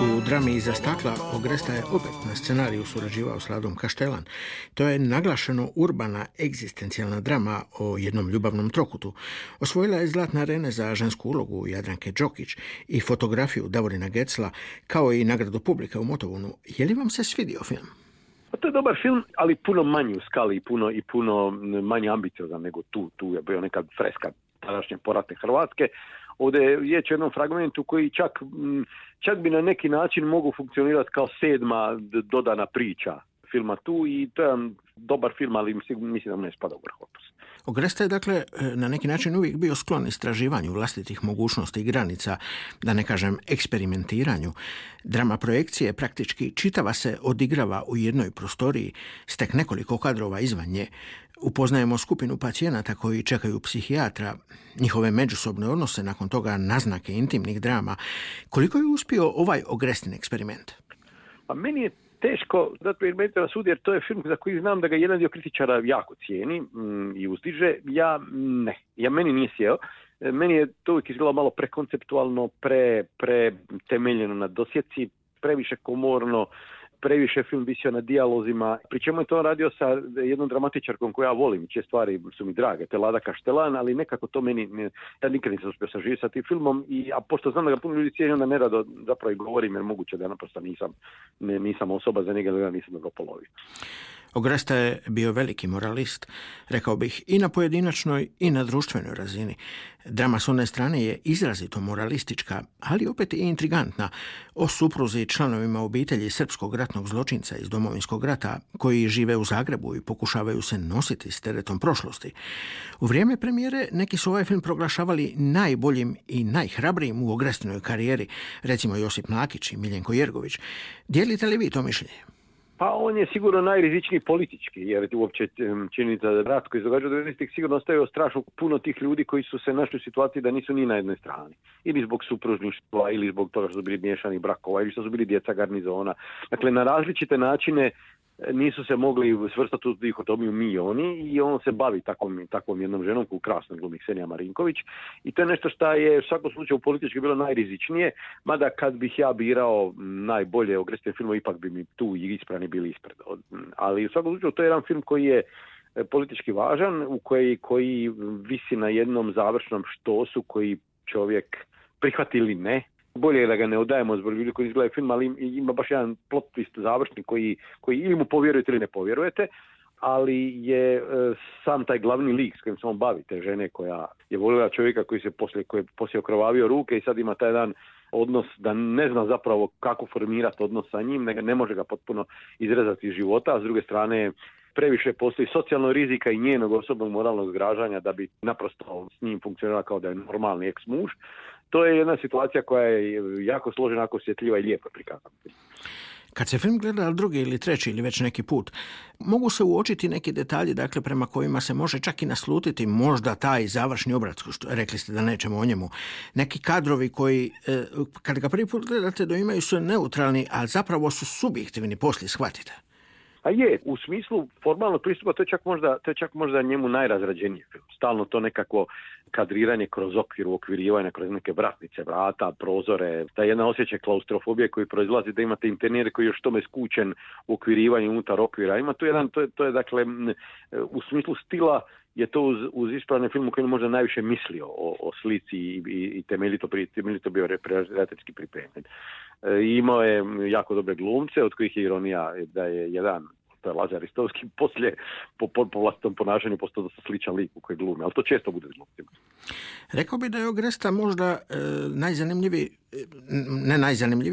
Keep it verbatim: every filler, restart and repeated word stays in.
U drami Iza stakla Ogresta je opet na scenariju surađivao s Ladom Kaštelan. To je naglašeno urbana egzistencijalna drama o jednom ljubavnom trokutu. Osvojila je Zlatne arene za žensku ulogu Jadranke Đokić i fotografiju Davorina Gecla, kao i nagradu publike u Motovunu. Je li vam se svidio film? Pa to je dobar film, ali puno manji u skali i puno, i puno manje ambiciozan nego tu. Tu je bio neka freska tadašnje poratne Hrvatske. Ovdje je riječ o jednom fragmentu koji čak, čak bi na neki način mogu funkcionirati kao sedma dodana priča filma tu i to je dobar film, ali mislim da ne spada u vrhopis. Ogresta je dakle na neki način uvijek bio sklon istraživanju vlastitih mogućnosti i granica, da ne kažem eksperimentiranju. Drama projekcije praktički čitava se odigrava u jednoj prostoriji s tek nekoliko kadrova izvan nje. Upoznajemo skupinu pacijenata koji čekaju psihijatra, njihove međusobne odnose, nakon toga naznake intimnih drama. Koliko je uspio ovaj Ogrestin eksperiment? Pa meni je teško dati predmete na sud, jer to je film za koji znam da ga jedan dio kritičara jako cijeni mm, i uzdiže. Ja ne. Ja meni nije sjeo. Meni je to uvijek izgledalo malo prekonceptualno, pre, pre temeljeno na dosjeci, previše komorno, previše film visio na dijalozima, pri čemu je to radio sa jednom dramatičarkom koju ja volim, čije stvari su mi drage, te Lada Kaštelan, ali nekako to meni, ja nikad nisam uspio saživiti sa tim filmom, i, a pošto znam da ga puno ljudi cijeni, onda nerado zapravo i govorim, jer moguće da ja naprosto nisam, ne, nisam osoba za njega, da ja nisam dobro polovio. Ogresta je bio veliki moralist, rekao bih, i na pojedinačnoj i na društvenoj razini. Drama s one strane je izrazito moralistička, ali opet i intrigantna, o supruzi i članovima obitelji srpskog ratnog zločinca iz Domovinskog rata, koji žive u Zagrebu i pokušavaju se nositi s teretom prošlosti. U vrijeme premijere neki su ovaj film proglašavali najboljim i najhrabrijim u Ogrestinoj karijeri, recimo Josip Mlakić i Miljenko Jergović. Dijelite li vi to mišljenje? Pa on je sigurno najrizičniji politički, jer uopće činjenica da rat koji se događa u devedesetih sigurno ostavio strašno puno tih ljudi koji su se našli u situaciji da nisu ni na jednoj strani. Ili zbog supružništva, ili zbog toga što su bili miješanih brakova, ili što su bili djeca garnizona. Dakle, na različite načine nisu se mogli svrstati u dihotomiju mi i oni, i on se bavi takvom, takvom jednom ženom koju krasno glumi Ksenija Marinković, i to je nešto što je u svakom slučaju politički bilo najrizičnije, mada kad bih ja birao najbolje Ogrestin filmove, ipak bi mi tu i isprani bili ispred. Ali u svakom slučaju to je jedan film koji je politički važan, u koji, koji visi na jednom završnom štosu koji čovjek prihvati ili ne. Bolje je da ga ne odajemo zbog ljudi koji izgledaju film, ali ima baš jedan plot twist završni koji, koji ili mu povjerujete ili ne povjerujete, ali je e, sam taj glavni lik s kojim se on bavi, te žene koja je volila čovjeka koji se poslije, koji je poslije okrovavio ruke i sad ima taj jedan odnos da ne zna zapravo kako formirati odnos sa njim, ne, ne može ga potpuno izrezati iz života, a s druge strane previše postoji socijalnog rizika i njenog osobnog moralnog zgražanja da bi naprosto s njim funkcionirala kao da je normalni eks-muž. To je jedna situacija koja je jako složena, jako osjetljiva i lijepo prikazana. Kad se film gleda drugi ili treći ili već neki put, mogu se uočiti neki detalji, dakle, prema kojima se može čak i naslutiti možda taj završni obrat, što rekli ste da nećemo o njemu. Neki kadrovi koji, kad ga prvi put gledate, doimaju su neutralni, ali zapravo su subjektivni poslije, shvatite. A je, u smislu formalnog pristupa to je čak možda, to je čak možda njemu najrazrađeniji film. Stalno to nekako kadriranje kroz okvir, uokvirivanje, kroz neke vratnice, vrata, prozore, ta jedna osjećaj klaustrofobije koji proizlazi da imate interjer koji je još tome skučen u okvirivanju unutar okvira. Ima tu jedan, to je, to je dakle, u smislu stila je to uz, uz ispravne film u kojem možda najviše mislio o, o slici i, i, i temeljito, temeljito bio redateljski pripremljen. E, imao je jako dobre glumce, od kojih je ironija da je jedan, to je Lazar Ristovski, poslije po, po, po vlastitom ponašanju postao dosta sličan lik u koji glume, ali to često bude s glumcima. Rekao bi da je Ogresta možda e, najzanimljiviji, ne najzanimljiviji,